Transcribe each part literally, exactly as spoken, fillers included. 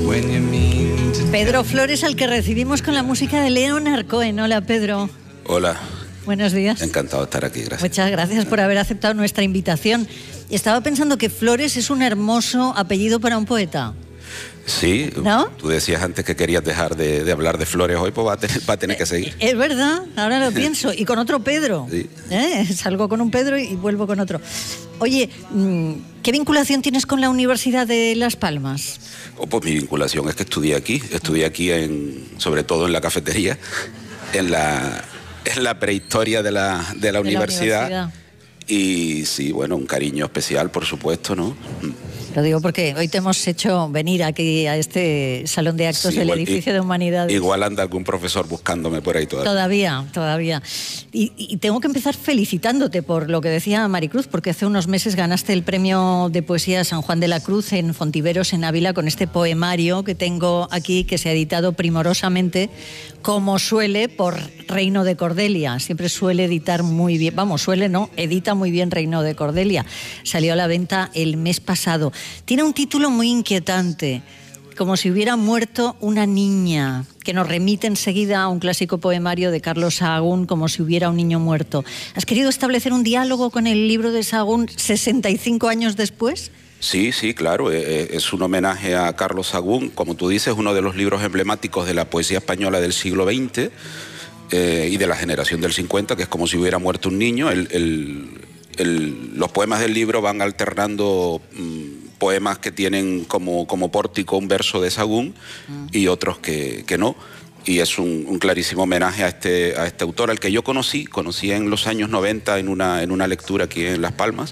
Pedro Flores, al que recibimos con la música de Leonard Cohen. Hola, Pedro. Hola. Buenos días. Encantado de estar aquí, gracias. Muchas gracias por haber aceptado nuestra invitación. Estaba pensando que Flores es un hermoso apellido para un poeta. Sí, ¿no? Tú decías antes que querías dejar de, de hablar de Flores hoy, pues va a tener, va a tener que seguir. Es verdad, ahora lo pienso. Y con otro Pedro. Sí. ¿Eh? Salgo con un Pedro y vuelvo con otro. Oye, ¿qué vinculación tienes con la Universidad de Las Palmas? Oh, pues mi vinculación es que estudié aquí, estudié aquí en, sobre todo en la cafetería, en la, en la prehistoria de la, de la, de universidad. la universidad. Y sí, bueno, un cariño especial, por supuesto, ¿no? Lo digo porque hoy te hemos hecho venir aquí a este salón de actos Sí, del igual, edificio y, de Humanidades. Igual anda algún profesor buscándome por ahí todavía. Todavía, todavía. Y, y tengo que empezar felicitándote por lo que decía Maricruz, porque hace unos meses ganaste el premio de poesía San Juan de la Cruz en Fontiveros, en Ávila, con este poemario que tengo aquí, que se ha editado primorosamente, como suele, por Reino de Cordelia. Siempre suele editar muy bien, vamos, suele no, edita muy bien Reino de Cordelia. Salió a la venta el mes pasado. Tiene un título muy inquietante, como si hubiera muerto una niña, que nos remite enseguida a un clásico poemario de Carlos Sahagún, como si hubiera un niño muerto. ¿Has querido establecer un diálogo con el libro de Sahagún sesenta y cinco años después? Sí, sí, claro, es un homenaje a Carlos Sahagún, como tú dices, uno de los libros emblemáticos de la poesía española del siglo veinte eh, y de la generación del cincuenta, que es como si hubiera muerto un niño. El, el, el, los poemas del libro van alternando mmm, poemas que tienen como, como pórtico un verso de Sahagún mm. y otros que, que no. Y es un, un clarísimo homenaje a este, a este autor, al que yo conocí, conocí en los años noventa en una, en una lectura aquí en Las Palmas.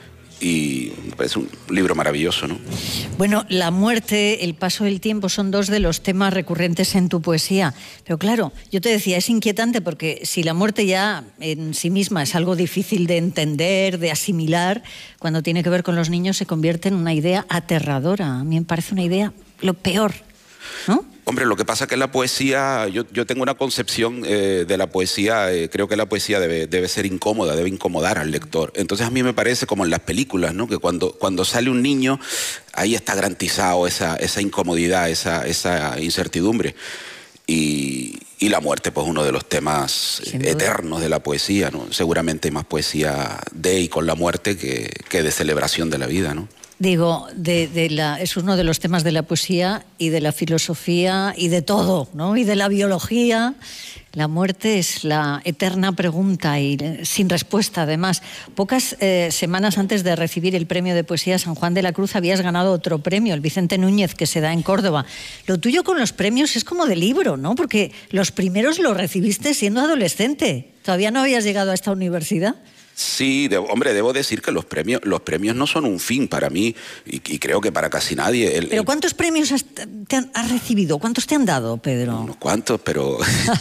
Y es un libro maravilloso, ¿no? Bueno, la muerte, el paso del tiempo son dos de los temas recurrentes en tu poesía. Pero claro, yo te decía, es inquietante porque si la muerte ya en sí misma es algo difícil de entender, de asimilar, cuando tiene que ver con los niños se convierte en una idea aterradora. A mí me parece una idea lo peor, ¿no? Hombre, lo que pasa es que la poesía, yo, yo tengo una concepción eh, de la poesía, eh, creo que la poesía debe, debe ser incómoda, debe incomodar al lector. Entonces a mí me parece como en las películas, ¿no? Que cuando, cuando sale un niño, ahí está garantizado esa, esa incomodidad, esa, esa incertidumbre. Y, y la muerte, pues uno de los temas eternos de la poesía, ¿no? Seguramente hay más poesía de y con la muerte que, que de celebración de la vida, ¿no? Digo, de, de la, es uno de los temas de la poesía y de la filosofía y de todo, ¿no? Y de la biología. La muerte es la eterna pregunta y sin respuesta, además. Pocas eh, semanas antes de recibir el premio de poesía San Juan de la Cruz habías ganado otro premio, el Vicente Núñez, que se da en Córdoba. Lo tuyo con los premios es como de libro, ¿no? Porque los primeros los recibiste siendo adolescente. Todavía no habías llegado a esta universidad. Sí, de, hombre, debo decir que los premios, los premios no son un fin para mí y, y creo que para casi nadie. El, ¿Pero cuántos premios has, te han, has recibido? ¿Cuántos te han dado, Pedro? Unos cuantos, pero...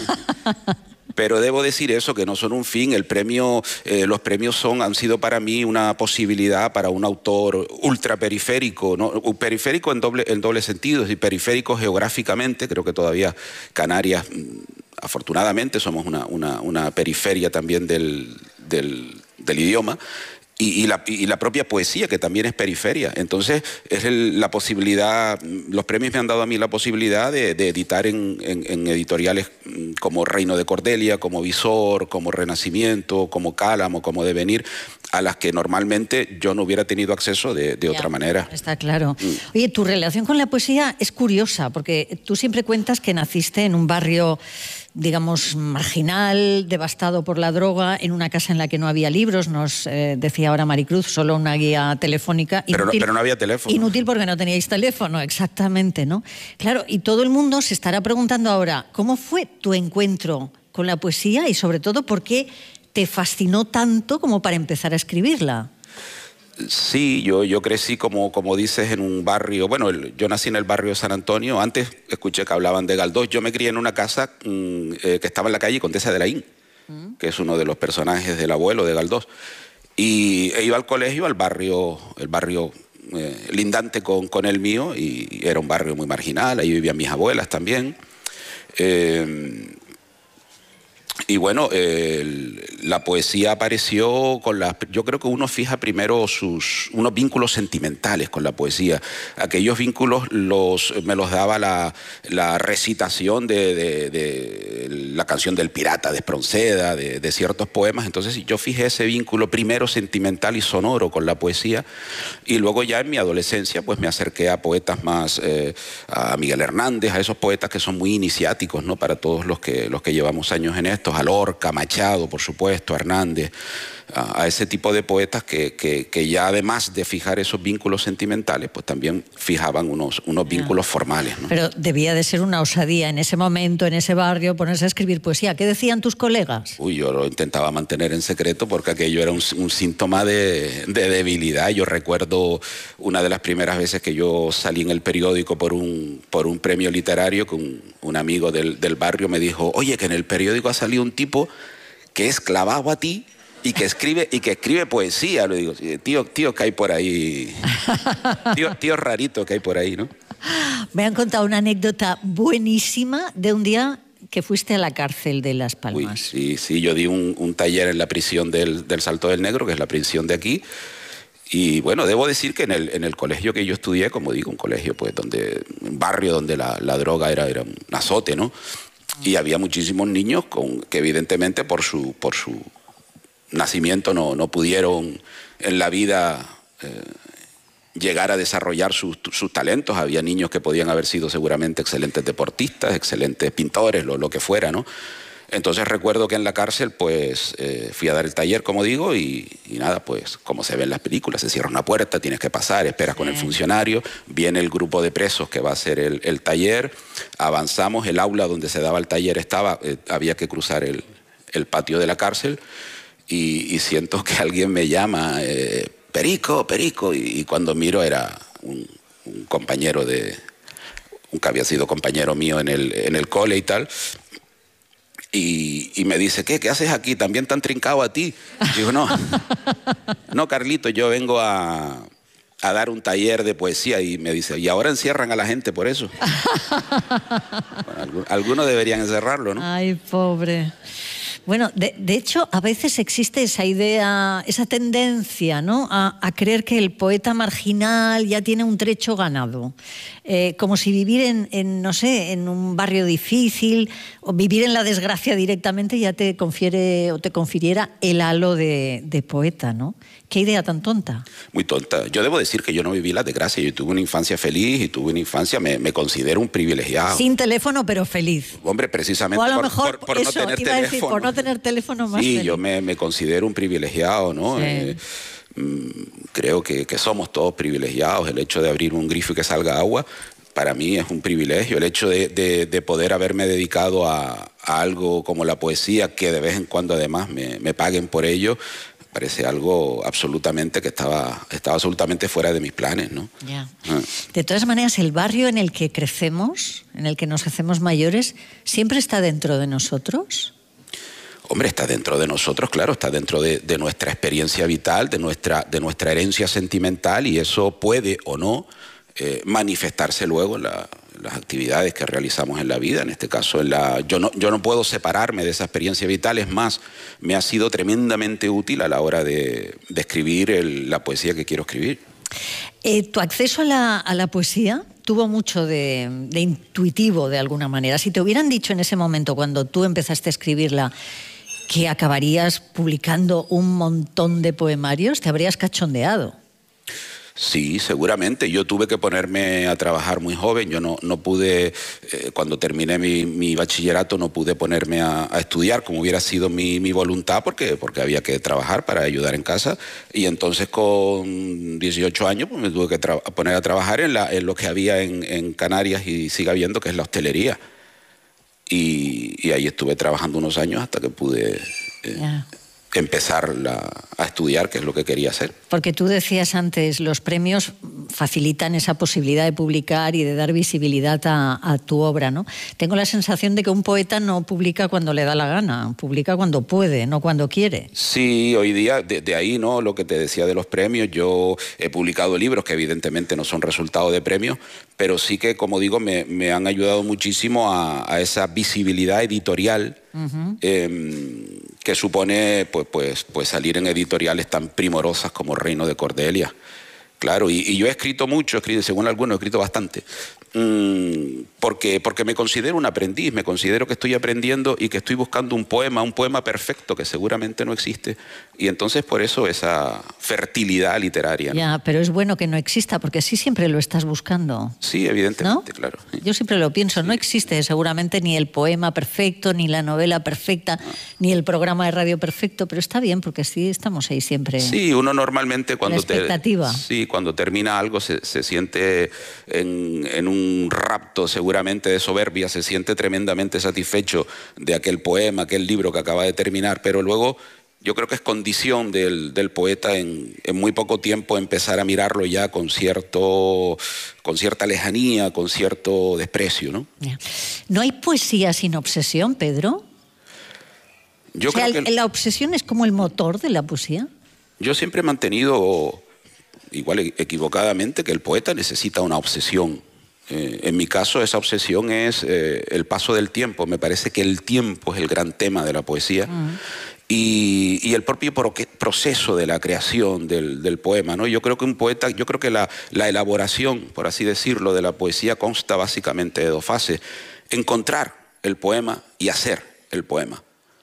Pero debo decir eso, que no son un fin. El premio, eh, los premios son, han sido para mí una posibilidad para un autor ultraperiférico, ¿no? Periférico en doble, en doble sentido, y periférico geográficamente. Creo que todavía Canarias, afortunadamente, somos una, una, una periferia también del, del, del idioma. Y, y, la, y la propia poesía, que también es periferia. Entonces, es el, la posibilidad, los premios me han dado a mí la posibilidad de, de editar en, en, en editoriales como Reino de Cordelia, como Visor, como Renacimiento, como Cálamo, como Devenir, a las que normalmente yo no hubiera tenido acceso de, de otra manera. Está claro. Mm. Oye, tu relación con la poesía es curiosa, porque tú siempre cuentas que naciste en un barrio, digamos, marginal, devastado por la droga, en una casa en la que no había libros, nos eh, decía ahora Maricruz, solo una guía telefónica. Pero, inútil, no, pero no había teléfono. Inútil porque no teníais teléfono, exactamente, ¿no? Claro, y todo el mundo se estará preguntando ahora, ¿cómo fue tu encuentro con la poesía y sobre todo por qué te fascinó tanto como para empezar a escribirla? Sí, yo, yo crecí, como, como dices, en un barrio, bueno, el, yo nací en el barrio de San Antonio, antes escuché que hablaban de Galdós, yo me crié en una casa mmm, eh, que estaba en la calle Condesa de Laín, mm. que es uno de los personajes del abuelo de Galdós, y e iba al colegio, al barrio, el barrio eh, lindante con, con el mío, y era un barrio muy marginal, ahí vivían mis abuelas también, eh, Y bueno, eh, la poesía apareció con las... Yo creo que uno fija primero sus, unos vínculos sentimentales con la poesía. Aquellos vínculos los, me los daba la, la recitación de, de, de la canción del pirata de Espronceda, de, de ciertos poemas. Entonces yo fijé ese vínculo primero sentimental y sonoro con la poesía. Y luego ya en mi adolescencia pues me acerqué a poetas más, eh, a Miguel Hernández, a esos poetas que son muy iniciáticos, ¿no? Para todos los que, los que llevamos años en estos, a Lorca, Machado, por supuesto, Hernández, a, a ese tipo de poetas que, que, que ya además de fijar esos vínculos sentimentales, pues también fijaban unos, unos yeah. vínculos formales, ¿no? Pero debía de ser una osadía en ese momento, en ese barrio, ponerse a escribir poesía. ¿Qué decían tus colegas? Uy, yo lo intentaba mantener en secreto porque aquello era un, un síntoma de, de debilidad. Yo recuerdo una de las primeras veces que yo salí en el periódico por un, por un premio literario, que un, un amigo del, del barrio me dijo, oye, que en el periódico ha salido un tipo que es clavado a ti y que escribe y que escribe poesía. Le digo, tío, tío que hay por ahí, tío, tío rarito que hay por ahí, ¿no? Me han contado una anécdota buenísima de un día que fuiste a la cárcel de Las Palmas. Uy, sí, sí, yo di un, un taller en la prisión del, del Salto del Negro, que es la prisión de aquí. Y bueno, debo decir que en el, en el colegio que yo estudié, como digo, un colegio, pues, donde, un barrio donde la, la droga era, era un azote, ¿no? Y había muchísimos niños con, que evidentemente por su, por su nacimiento no, no pudieron en la vida eh, llegar a desarrollar sus, sus talentos. Había niños que podían haber sido seguramente excelentes deportistas, excelentes pintores, lo, lo que fuera, ¿no? Entonces recuerdo que en la cárcel pues eh, fui a dar el taller, como digo, y, y nada, pues como se ve en las películas, se cierra una puerta, tienes que pasar, esperas con el funcionario, viene el grupo de presos que va a hacer el, el taller, avanzamos, el aula donde se daba el taller estaba, eh, había que cruzar el, el patio de la cárcel y, y siento que alguien me llama, eh, Perico, Perico, y, y cuando miro era un, un compañero de, un que había sido compañero mío en el, en el cole y tal. Y, y me dice, ¿qué? ¿Qué haces aquí? ¿También tan trincado a ti? Y digo, no, no, Carlito, yo vengo a, a dar un taller de poesía. Y me dice, ¿y ahora encierran a la gente por eso? Bueno, algunos deberían encerrarlo, ¿no? Ay, pobre. Bueno, de, de hecho, a veces existe esa idea, esa tendencia, ¿no?, a, a creer que el poeta marginal ya tiene un trecho ganado. Eh, como si vivir en, en, no sé, en un barrio difícil o vivir en la desgracia directamente ya te confiere o te confiriera el halo de, de poeta, ¿no? ¿Qué idea tan tonta? Muy tonta. Yo debo decir que yo no viví la desgracia. Yo tuve una infancia feliz y tuve una infancia, me, me considero un privilegiado. Sin teléfono, pero feliz. Hombre, precisamente o a lo por, mejor, por, por eso, no tener iba a decir, teléfono. por no tener teléfono más Sí, feliz. yo me, me considero un privilegiado, ¿no? Sí. Eh, mm, creo que, que somos todos privilegiados. El hecho de abrir un grifo y que salga agua, para mí es un privilegio. El hecho de, de, de poder haberme dedicado a, a algo como la poesía, que de vez en cuando además me, me paguen por ello, parece algo absolutamente que estaba, estaba absolutamente fuera de mis planes, ¿no? Ya. Ah. De todas maneras, el barrio en el que crecemos, en el que nos hacemos mayores, ¿siempre está dentro de nosotros? Hombre, está dentro de nosotros, claro, está dentro de, de nuestra experiencia vital, de nuestra, de nuestra herencia sentimental, y eso puede o no eh, manifestarse luego en la, las actividades que realizamos en la vida. En este caso, en la, yo, no, yo no puedo separarme de esa experiencia vital. Es más, me ha sido tremendamente útil a la hora de, de escribir el, la poesía que quiero escribir. Eh, tu acceso a la, a la poesía tuvo mucho de, de intuitivo, de alguna manera. Si te hubieran dicho en ese momento, cuando tú empezaste a escribirla, que acabarías publicando un montón de poemarios, te habrías cachondeado. Sí, seguramente. Yo tuve que ponerme a trabajar muy joven. Yo no, no pude, eh, cuando terminé mi, mi bachillerato, no pude ponerme a, a estudiar como hubiera sido mi, mi voluntad, porque, porque había que trabajar para ayudar en casa. Y entonces con dieciocho años pues, me tuve que poner a trabajar en, la, en lo que había en, en Canarias y sigue habiendo, que es la hostelería. Y, y ahí estuve trabajando unos años hasta que pude... Eh, yeah. que empezar la, a estudiar, que es lo que quería hacer. Porque tú decías antes, los premios facilitan esa posibilidad de publicar y de dar visibilidad a, a tu obra, ¿no? Tengo la sensación de que un poeta no publica cuando le da la gana, publica cuando puede, no cuando quiere. Sí, hoy día, de, de ahí, ¿no? Lo que te decía de los premios, yo he publicado libros que evidentemente no son resultado de premios, pero sí que, como digo, me, me han ayudado muchísimo a, a esa visibilidad editorial. Uh-huh. eh, que supone pues, pues, pues salir en editoriales tan primorosas como Reino de Cordelia. Claro, y, y yo he escrito mucho, he escrito, según algunos he escrito bastante, mmm, porque, porque me considero un aprendiz, me considero que estoy aprendiendo y que estoy buscando un poema, un poema perfecto que seguramente no existe, y entonces por eso esa fertilidad literaria, ¿no? Ya, pero es bueno que no exista, porque así siempre lo estás buscando. Sí, evidentemente, ¿no? Claro. Yo siempre lo pienso, sí. No existe seguramente ni el poema perfecto, ni la novela perfecta, no. Ni el programa de radio perfecto, pero está bien, porque así estamos ahí siempre. Sí, uno normalmente cuando... La expectativa. Te, sí, cuando termina algo se, se siente en, en un rapto seguramente de soberbia, se siente tremendamente satisfecho de aquel poema, aquel libro que acaba de terminar, pero luego yo creo que es condición del, del poeta en, en muy poco tiempo empezar a mirarlo ya con, cierto, con cierta lejanía, con cierto desprecio, ¿no? ¿No hay poesía sin obsesión, Pedro? Yo o sea, creo que ¿la obsesión es como el motor de la poesía? Yo siempre he mantenido... igual equivocadamente, que el poeta necesita una obsesión. Eh, en mi caso, esa obsesión es eh, el paso del tiempo. Me parece que el tiempo es el gran tema de la poesía. Uh-huh. y, y el propio proceso de la creación del, del poema, ¿no? Yo creo que un poeta, yo creo que la, la elaboración, por así decirlo, de la poesía consta básicamente de dos fases. Encontrar el poema y hacer el poema.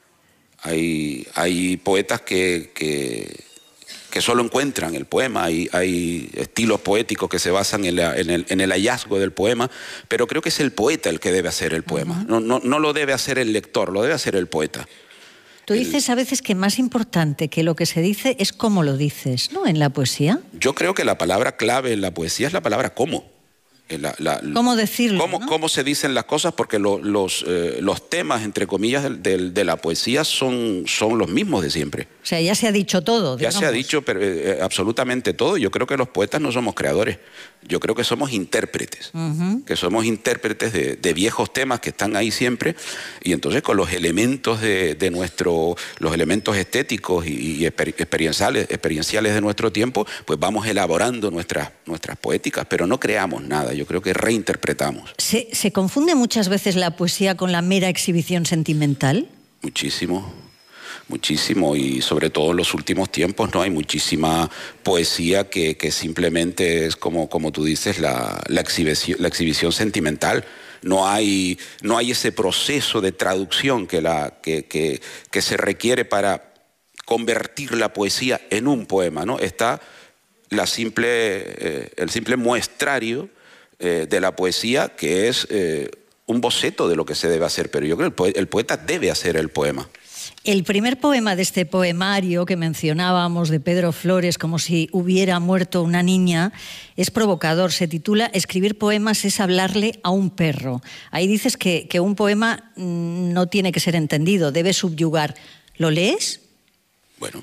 Hay, hay poetas que... que que solo encuentran el poema, hay, hay estilos poéticos que se basan en, la, en, el, en el hallazgo del poema, pero creo que es el poeta el que debe hacer el poema, uh-huh. no, no, no lo debe hacer el lector, lo debe hacer el poeta. Tú dices a veces que más importante que lo que se dice es cómo lo dices, ¿no? En la poesía. Yo creo que la palabra clave en la poesía es la palabra cómo. La, la, ¿Cómo decirlo? Cómo, ¿no? cómo se dicen las cosas, porque lo, los, eh, los temas, entre comillas, de, de, de la poesía son, son los mismos de siempre. O sea, ya se ha dicho todo, digamos. Ya se ha dicho pero, eh, absolutamente todo. Yo creo que los poetas no somos creadores. Yo creo que somos intérpretes. Uh-huh. Que somos intérpretes de, de viejos temas que están ahí siempre. Y entonces con los elementos de, de nuestro, los elementos estéticos y, y exper, experienciales, experienciales de nuestro tiempo, pues vamos elaborando nuestras, nuestras poéticas, pero no creamos nada. Yo creo que reinterpretamos. ¿Se, ¿Se confunde muchas veces la poesía con la mera exhibición sentimental? Muchísimo, muchísimo, y sobre todo en los últimos tiempos, ¿no? Hay muchísima poesía que, que simplemente es como, como tú dices, la, la, exhibición, la exhibición sentimental. No hay, no hay ese proceso de traducción que, la, que, que, que se requiere para convertir la poesía en un poema, ¿no? Está la simple, eh, el simple muestrario Eh, de la poesía, que es eh, un boceto de lo que se debe hacer, pero yo creo que el, poeta, el poeta debe hacer el poema. El primer poema de este poemario que mencionábamos de Pedro Flores, como si hubiera muerto una niña, es provocador. Se titula Escribir poemas es hablarle a un perro. Ahí dices que, que un poema no tiene que ser entendido, debe subyugar. ¿Lo lees? Bueno.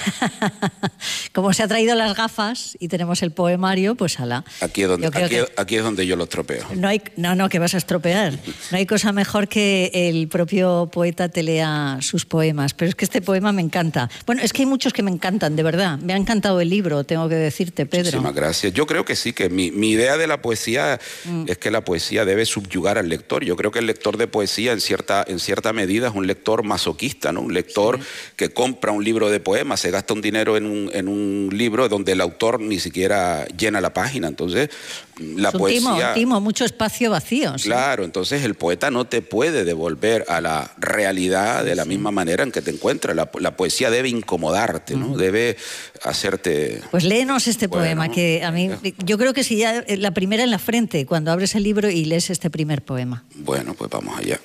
Como se ha traído las gafas y tenemos el poemario, pues ala. Aquí es donde, aquí, que... aquí es donde yo lo estropeo. No, hay, no, no, que vas a estropear. No hay cosa mejor que el propio poeta te lea sus poemas. Pero es que este poema me encanta. Bueno, es que hay muchos que me encantan, de verdad. Me ha encantado el libro, tengo que decirte, Pedro. Muchísimas gracias. Yo creo que sí, que mi, mi idea de la poesía mm. es que la poesía debe subyugar al lector. Yo creo que el lector de poesía, en cierta, en cierta medida, es un lector masoquista, ¿no? Un lector sí. que compra un libro de poemas, se gasta un dinero en un, en un libro donde el autor ni siquiera llena la página. Entonces, la es un poesía... Timo, un timo, mucho espacio vacío. ¿sí? Claro, entonces el poeta no te puede devolver a la realidad de la sí. misma manera en que te encuentras. La, la poesía debe incomodarte, ¿no? Uh-huh. Debe hacerte... Pues léenos este bueno, poema, que a mí... Yo creo que si ya la primera en la frente, cuando abres el libro y lees este primer poema. Bueno, pues vamos allá.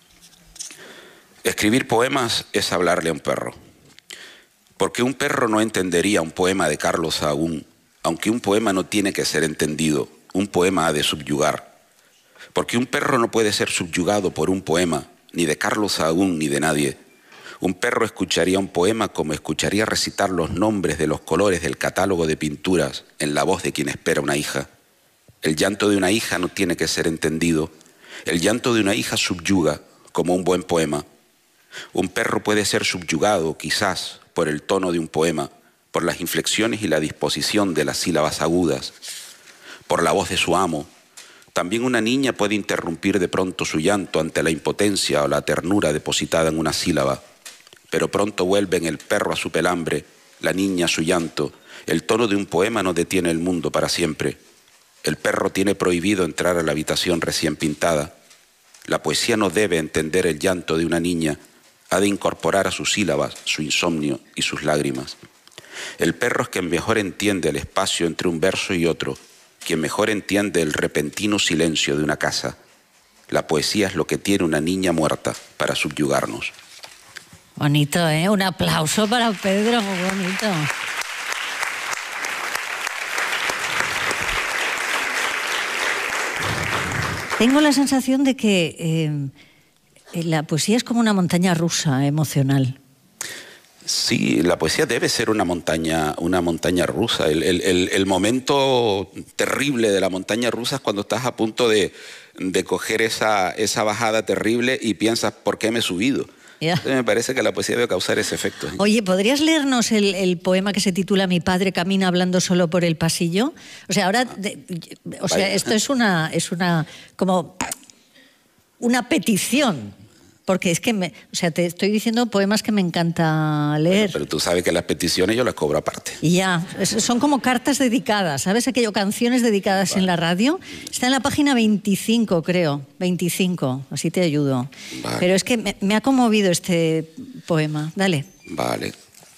Escribir poemas es hablarle a un perro. Porque un perro no entendería un poema de Carlos Sahagún, aunque un poema no tiene que ser entendido, un poema ha de subyugar. Porque un perro no puede ser subyugado por un poema, ni de Carlos Sahagún ni de nadie. Un perro escucharía un poema como escucharía recitar los nombres de los colores del catálogo de pinturas en la voz de quien espera una hija. El llanto de una hija no tiene que ser entendido. El llanto de una hija subyuga, como un buen poema. Un perro puede ser subyugado, quizás, por el tono de un poema, por las inflexiones y la disposición de las sílabas agudas, por la voz de su amo. También una niña puede interrumpir de pronto su llanto ante la impotencia o la ternura depositada en una sílaba. Pero pronto vuelven el perro a su pelambre, la niña a su llanto. El tono de un poema no detiene el mundo para siempre. El perro tiene prohibido entrar a la habitación recién pintada. La poesía no debe entender el llanto de una niña, ha de incorporar a sus sílabas su insomnio y sus lágrimas. El perro es quien mejor entiende el espacio entre un verso y otro, quien mejor entiende el repentino silencio de una casa. La poesía es lo que tiene una niña muerta para subyugarnos. Bonito, ¿eh? Un aplauso para Pedro, muy bonito. Tengo la sensación de que eh, la poesía es como una montaña rusa emocional. Sí, la poesía debe ser una montaña, una montaña rusa. El, el, el, el momento terrible de la montaña rusa es cuando estás a punto de, de coger esa, esa bajada terrible y piensas, ¿por qué me he subido? Yeah. Me parece que la poesía debe causar ese efecto. Oye, ¿podrías leernos el, el poema que se titula Mi padre camina hablando solo por el pasillo? O sea, ahora, de, o sea, esto es una, es una, como una petición. Porque es que, me, o sea, te estoy diciendo poemas que me encanta leer. Bueno, pero tú sabes que las peticiones yo las cobro aparte. Y ya, son como cartas dedicadas, ¿sabes? Aquello, canciones dedicadas vale. en la radio. Está en la página veinticinco, creo, veinticinco, así te ayudo. Vale. Pero es que me, me ha conmovido este poema. Dale. Vale.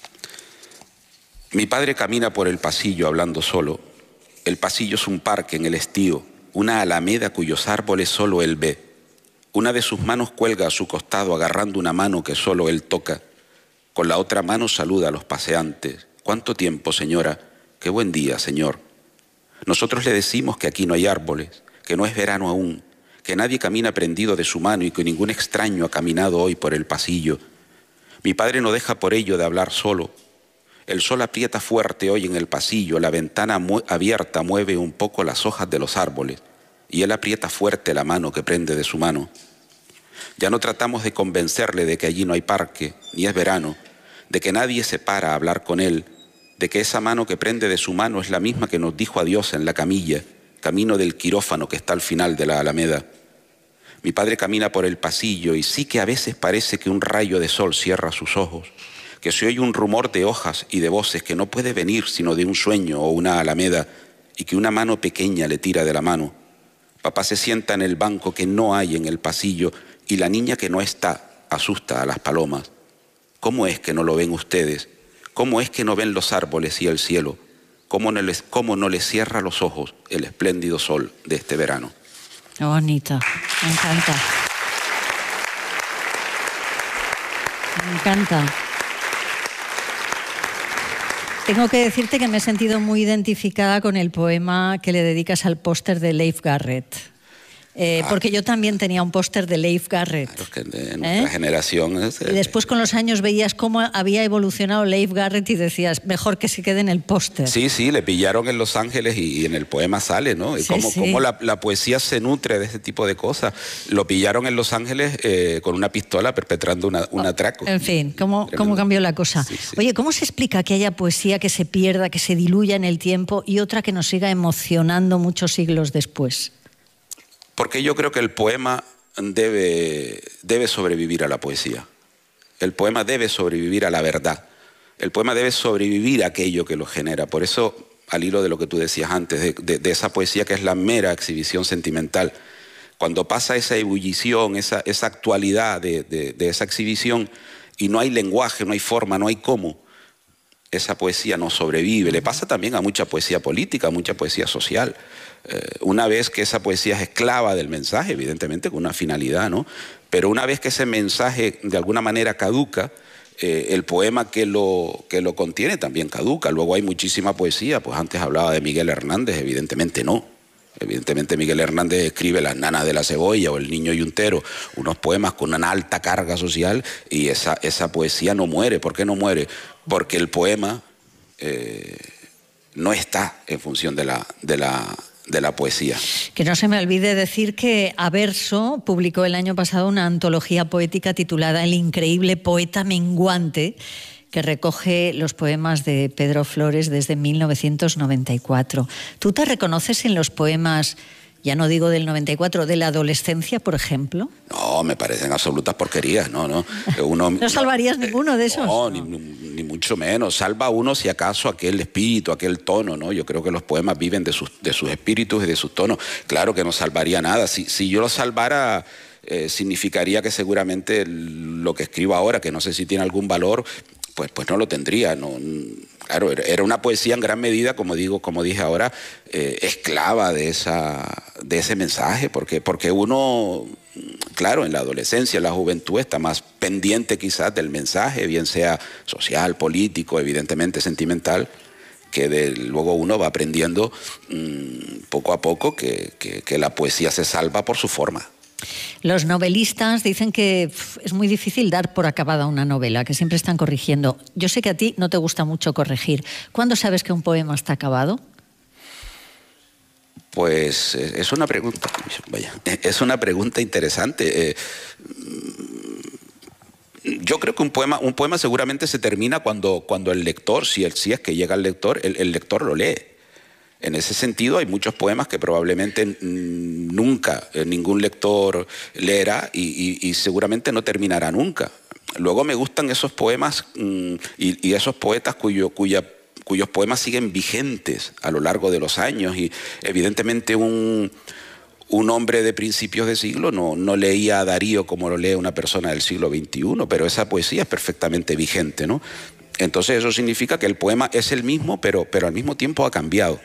Mi padre camina por el pasillo hablando solo. El pasillo es un parque en el estío, una alameda cuyos árboles solo él ve. Una de sus manos cuelga a su costado agarrando una mano que solo él toca. Con la otra mano saluda a los paseantes. ¿Cuánto tiempo, señora? Qué buen día, señor. Nosotros le decimos que aquí no hay árboles, que no es verano aún, que nadie camina prendido de su mano y que ningún extraño ha caminado hoy por el pasillo. Mi padre no deja por ello de hablar solo. El sol aprieta fuerte hoy en el pasillo, la ventana mu- abierta mueve un poco las hojas de los árboles y él aprieta fuerte la mano que prende de su mano. Ya no tratamos de convencerle de que allí no hay parque, ni es verano, de que nadie se para a hablar con él, de que esa mano que prende de su mano es la misma que nos dijo adiós en la camilla, camino del quirófano que está al final de la alameda. Mi padre camina por el pasillo y sí que a veces parece que un rayo de sol cierra sus ojos, que se oye un rumor de hojas y de voces que no puede venir sino de un sueño o una alameda y que una mano pequeña le tira de la mano. Papá se sienta en el banco que no hay en el pasillo y la niña que no está asusta a las palomas. ¿Cómo es que no lo ven ustedes? ¿Cómo es que no ven los árboles y el cielo? ¿Cómo no les, cómo no les cierra los ojos el espléndido sol de este verano? Qué bonito, me encanta. Me encanta. Tengo que decirte que me he sentido muy identificada con el poema que le dedicas al póster de Leif Garrett. Eh, ah. Porque yo también tenía un póster de Leif Garrett. Claro, que de nuestra ¿Eh? generación. Es, y después con los años veías cómo había evolucionado Leif Garrett y decías, mejor que se quede en el póster. Sí, sí, le pillaron en Los Ángeles y, y en el poema sale, ¿no? Y sí, cómo, sí. cómo la, la poesía se nutre de este tipo de cosas. Lo pillaron en Los Ángeles eh, con una pistola perpetrando una, un atraco. En fin, ¿cómo, cómo cambió la cosa? Sí, sí. Oye, ¿cómo se explica que haya poesía que se pierda, que se diluya en el tiempo y otra que nos siga emocionando muchos siglos después? Porque yo creo que el poema debe, debe sobrevivir a la poesía. El poema debe sobrevivir a la verdad. El poema debe sobrevivir a aquello que lo genera. Por eso, al hilo de lo que tú decías antes, de, de, de esa poesía que es la mera exhibición sentimental, cuando pasa esa ebullición, esa, esa actualidad de, de, de esa exhibición y no hay lenguaje, no hay forma, no hay cómo, esa poesía no sobrevive. Le pasa también a mucha poesía política, a mucha poesía social. Eh, una vez que esa poesía es esclava del mensaje, evidentemente con una finalidad, ¿no? Pero una vez que ese mensaje de alguna manera caduca, eh, el poema que lo, que lo contiene también caduca. Luego hay muchísima poesía, pues antes hablaba de Miguel Hernández, evidentemente no. Evidentemente Miguel Hernández escribe Las nanas de la cebolla o El niño yuntero, unos poemas con una alta carga social, y esa, esa poesía no muere. ¿Por qué no muere? Porque el poema eh, no está en función de la, de la, de la poesía. Que no se me olvide decir que Averso publicó el año pasado una antología poética titulada El increíble poeta menguante, que recoge los poemas de Pedro Flores desde mil novecientos noventa y cuatro. ¿Tú te reconoces en los poemas, ya no digo del noventa y cuatro, de la adolescencia, por ejemplo? No, me parecen absolutas porquerías, no, no. Uno, ¿No salvarías no, ninguno de esos? No, no. Ni, ni mucho menos. Salva uno, si acaso, aquel espíritu, aquel tono, ¿no? Yo creo que los poemas viven de sus, de sus espíritus y de sus tonos. Claro que no salvaría nada. Si, si yo los salvara, eh, significaría que seguramente lo que escribo ahora, que no sé si tiene algún valor, Pues, pues no lo tendría. No, claro, era una poesía en gran medida, como digo, como dije ahora, eh, esclava de, esa, de ese mensaje, porque, porque uno, claro, en la adolescencia, en la juventud, está más pendiente quizás del mensaje, bien sea social, político, evidentemente sentimental, que de, luego uno va aprendiendo mmm, poco a poco que, que, que la poesía se salva por su forma. Los novelistas dicen que pff, es muy difícil dar por acabada una novela, que siempre están corrigiendo. Yo sé que a ti no te gusta mucho corregir. ¿Cuándo sabes que un poema está acabado? Pues es una pregunta, vaya, es una pregunta interesante. Eh, yo creo que un poema, un poema seguramente se termina cuando, cuando el lector, si, el, si es que llega el lector, el, el lector lo lee. En ese sentido hay muchos poemas que probablemente nunca ningún lector leerá y, y, y seguramente no terminará nunca. Luego me gustan esos poemas mm, y, y esos poetas cuyo, cuya, cuyos poemas siguen vigentes a lo largo de los años, y evidentemente un, un hombre de principios de siglo no, no leía a Darío como lo lee una persona del siglo veintiuno, pero esa poesía es perfectamente vigente, ¿no? Entonces eso significa que el poema es el mismo, pero, pero al mismo tiempo ha cambiado.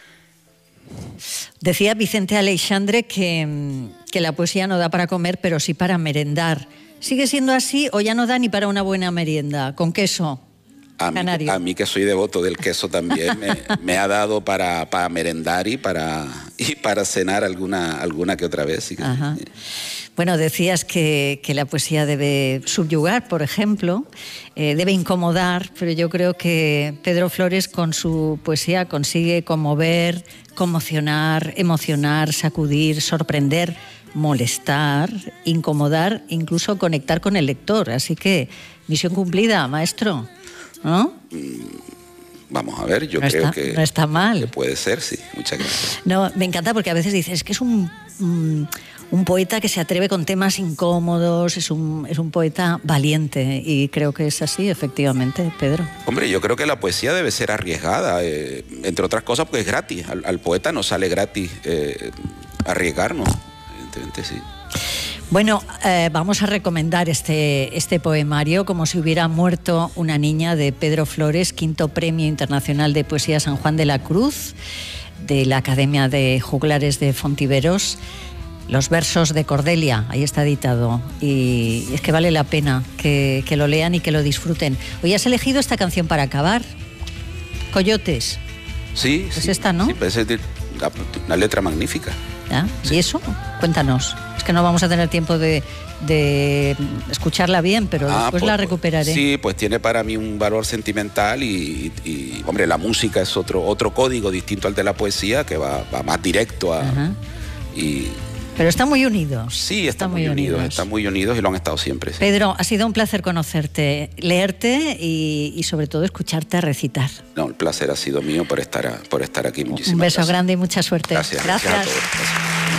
Decía Vicente Aleixandre que, que la poesía no da para comer, pero sí para merendar. ¿Sigue siendo así o ya no da ni para una buena merienda? ¿Con queso? A mí, a mí que soy devoto del queso también, me, me ha dado para, para merendar y para, y para cenar alguna, alguna que otra vez. Sí que, Ajá. Bueno, decías que, que la poesía debe subyugar, por ejemplo, eh, debe incomodar, pero yo creo que Pedro Flores con su poesía consigue conmover, conmocionar, emocionar, sacudir, sorprender, molestar, incomodar, incluso conectar con el lector. Así que, misión cumplida, maestro, ¿no? Vamos a ver, yo no creo está, que, no está mal. que puede ser, sí. Muchas gracias. No, me encanta porque a veces dices, es que es un... un Un poeta que se atreve con temas incómodos, es un, es un poeta valiente, y creo que es así, efectivamente, Pedro. Hombre, yo creo que la poesía debe ser arriesgada, eh, entre otras cosas porque es gratis. Al, al poeta no sale gratis eh, arriesgarnos, evidentemente sí. Bueno, eh, vamos a recomendar este, este poemario, Como si hubiera muerto una niña, de Pedro Flores, quinto Premio Internacional de Poesía San Juan de la Cruz, de la Academia de Juglares de Fontiveros. Los versos de Cordelia, ahí está editado, y es que vale la pena que, que lo lean y que lo disfruten. Hoy has elegido esta canción para acabar, Coyotes. Sí, es sí, esta, ¿no? Sí, es una letra magnífica. ¿Ya? Sí. ¿Y eso? Cuéntanos. Es que no vamos a tener tiempo de, de escucharla bien, pero ah, después pues, la recuperaré. Sí, pues tiene para mí un valor sentimental y, y, y hombre, la música es otro, otro código distinto al de la poesía, que va, va más directo a... Ajá. Y, Pero están muy unidos. Sí, están, están muy unidos, unidos, están muy unidos y lo han estado siempre. Sí. Pedro, ha sido un placer conocerte, leerte y, y sobre todo escucharte recitar. No, el placer ha sido mío por estar, a, por estar aquí. Muchísimas Un beso gracias. grande y mucha suerte. Gracias. Gracias. Gracias a todos. Gracias.